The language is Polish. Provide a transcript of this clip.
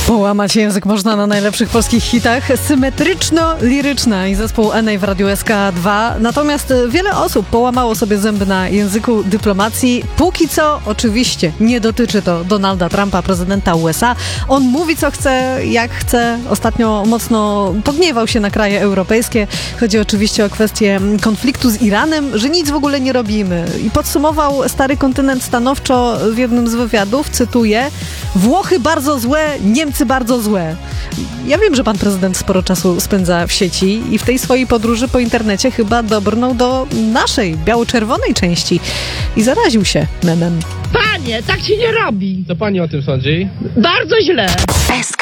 Połamać język można na najlepszych polskich hitach. Symetryczno-liryczna i zespół Enei w Radiu SK2. Natomiast wiele osób połamało sobie zęby na języku dyplomacji. Póki co oczywiście nie dotyczy to Donalda Trumpa, prezydenta USA. On mówi co chce, jak chce. Ostatnio mocno pogniewał się na kraje europejskie. Chodzi oczywiście o kwestię konfliktu z Iranem, że nic w ogóle nie robimy. I podsumował stary kontynent stanowczo w jednym z wywiadów, cytuję: Włochy bardzo złe, Niemcy bardzo złe. Ja wiem, że pan prezydent sporo czasu spędza w sieci i w tej swojej podróży po internecie chyba dobrnął do naszej, biało-czerwonej części i zaraził się memem. Panie, tak się nie robi. Co pani o tym sądzi? Bardzo źle.